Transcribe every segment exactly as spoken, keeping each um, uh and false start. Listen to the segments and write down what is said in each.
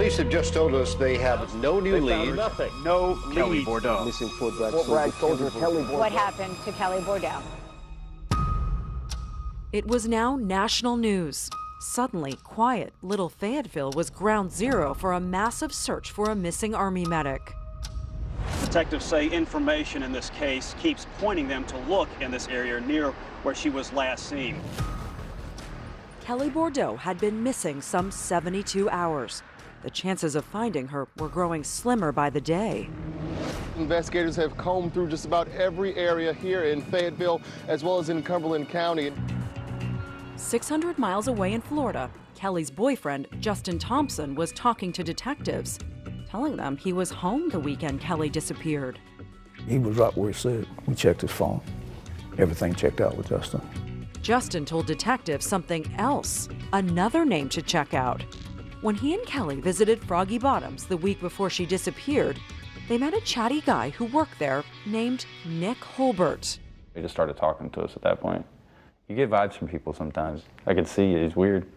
Police have just told us they have no new leads. Nothing. No Kelly leads. Bordeaux. Missing Fort Bragg Fort Bragg soldier Kelly Bordeaux. What happened to Kelly Bordeaux? It was now national news. Suddenly, quiet little Fayetteville was ground zero for a massive search for a missing Army medic. Detectives say information in this case keeps pointing them to look in this area near where she was last seen. Kelly Bordeaux had been missing some seventy-two hours. The chances of finding her were growing slimmer by the day. Investigators have combed through just about every area here in Fayetteville, as well as in Cumberland County. six hundred miles away in Florida, Kelly's boyfriend, Justin Thompson, was talking to detectives, telling them he was home the weekend Kelly disappeared. He was right where he said. We checked his phone. Everything checked out with Justin. Justin told detectives something else, another name to check out. When he and Kelly visited Froggy Bottoms the week before she disappeared, they met a chatty guy who worked there named Nick Holbert. He just started talking to us at that point. You get vibes from people sometimes. I could see it. He's weird.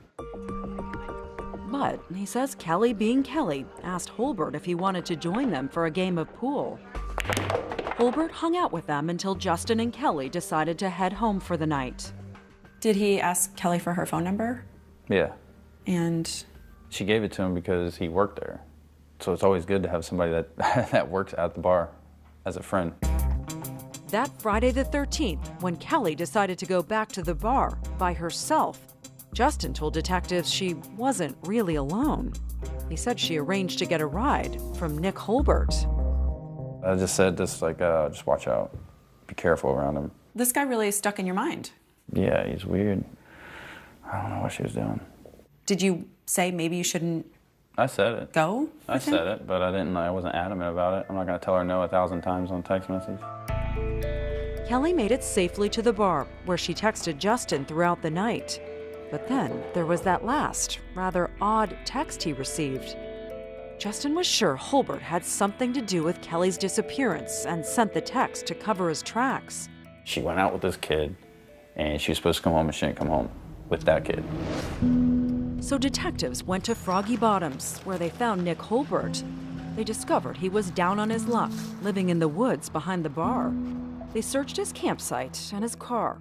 But he says Kelly, being Kelly, asked Holbert if he wanted to join them for a game of pool. Holbert hung out with them until Justin and Kelly decided to head home for the night. Did he ask Kelly for her phone number? Yeah. And? She gave it to him because he worked there. So it's always good to have somebody that, that works at the bar as a friend. That Friday the thirteenth, when Kelly decided to go back to the bar by herself, Justin told detectives she wasn't really alone. He said she arranged to get a ride from Nick Holbert. I just said, just like, uh, just watch out. Be careful around him. This guy really stuck in your mind. Yeah, he's weird. I don't know what she was doing. Did you say maybe you shouldn't I said it. go with I said him? it, but I didn't. I wasn't adamant about it. I'm not going to tell her no a thousand times on text message. Kelly made it safely to the bar, where she texted Justin throughout the night. But then there was that last, rather odd text he received. Justin was sure Holbert had something to do with Kelly's disappearance and sent the text to cover his tracks. She went out with this kid, and she was supposed to come home, and she didn't come home with that kid. So detectives went to Froggy Bottoms, where they found Nick Holbert. They discovered he was down on his luck, living in the woods behind the bar. They searched his campsite and his car.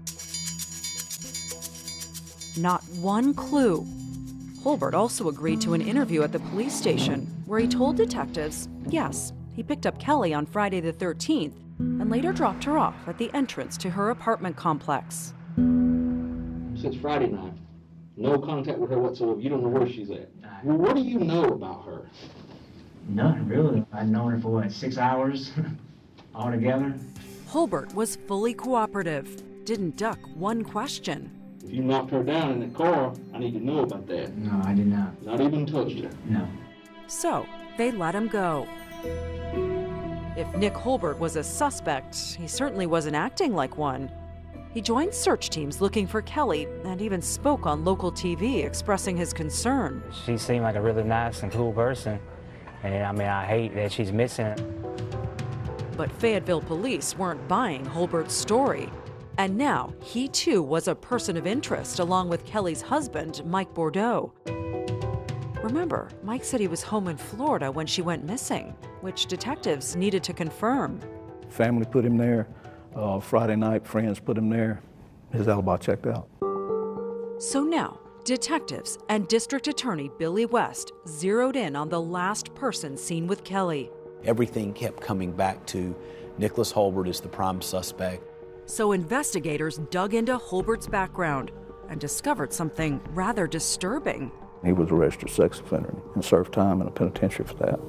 Not one clue. Holbert also agreed to an interview at the police station, where he told detectives, yes, he picked up Kelly on Friday the thirteenth and later dropped her off at the entrance to her apartment complex. Since Friday night, no contact with her whatsoever. You don't know where she's at. Well, what do you know about her? None, really. I'd known her for, what, six hours altogether? Holbert was fully cooperative, didn't duck one question. If you knocked her down in the car, I need to know about that. No, I did not. Not even touched her? No. So they let him go. If Nick Holbert was a suspect, he certainly wasn't acting like one. He joined search teams looking for Kelly and even spoke on local T V expressing his concern. She seemed like a really nice and cool person, and I mean, I hate that she's missing. But Fayetteville police weren't buying Holbert's story. And now he too was a person of interest along with Kelly's husband, Mike Bordeaux. Remember, Mike said he was home in Florida when she went missing, which detectives needed to confirm. Family put him there. Uh, Friday night, friends put him there. His alibi checked out. So now, detectives and District Attorney Billy West zeroed in on the last person seen with Kelly. Everything kept coming back to Nicholas Holbert as the prime suspect. So investigators dug into Holbert's background and discovered something rather disturbing. He was a registered sex offender and served time in a penitentiary for that.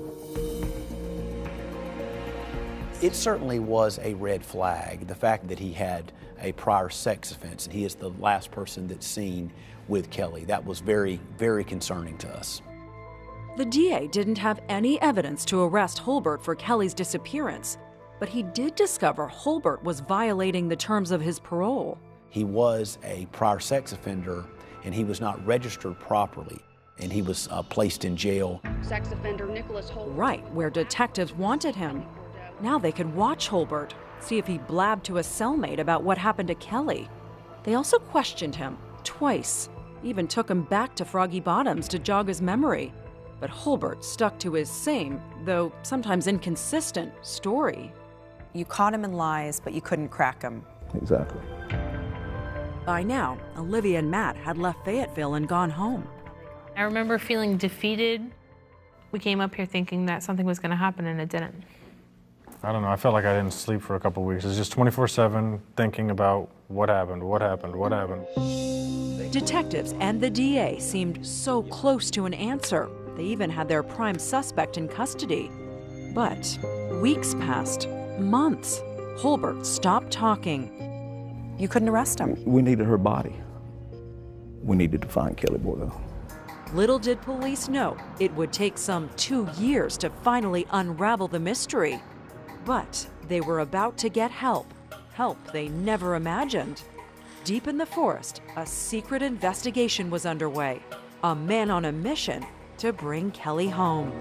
It certainly was a red flag, the fact that he had a prior sex offense, and he is the last person that's seen with Kelly. That was very, very concerning to us. The D A didn't have any evidence to arrest Holbert for Kelly's disappearance, but he did discover Holbert was violating the terms of his parole. He was a prior sex offender, and he was not registered properly, and he was uh, placed in jail. Sex offender Nicholas Holbert. Right where detectives wanted him. Now they could watch Holbert, see if he blabbed to a cellmate about what happened to Kelly. They also questioned him twice, even took him back to Froggy Bottoms to jog his memory. But Holbert stuck to his same, though sometimes inconsistent, story. You caught him in lies, but you couldn't crack him. Exactly. By now, Olivia and Matt had left Fayetteville and gone home. I remember feeling defeated. We came up here thinking that something was going to happen, and it didn't. I don't know. I felt like I didn't sleep for a couple weeks. It was just twenty-four seven thinking about what happened, what happened, what happened. Detectives and the D A seemed so close to an answer. They even had their prime suspect in custody. But weeks passed, months. Holbert stopped talking. You couldn't arrest him. We needed her body. We needed to find Kelly Bordeaux. Little did police know it would take some two years to finally unravel the mystery. But they were about to get help, help they never imagined. Deep in the forest, a secret investigation was underway. A man on a mission to bring Kelly home.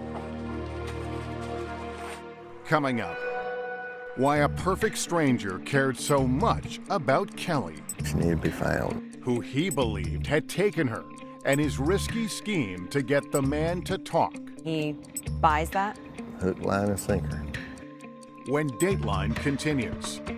Coming up, why a perfect stranger cared so much about Kelly. She needed to be found. Who he believed had taken her, and his risky scheme to get the man to talk. He buys that? Hook, line, and sinker. When Dateline continues.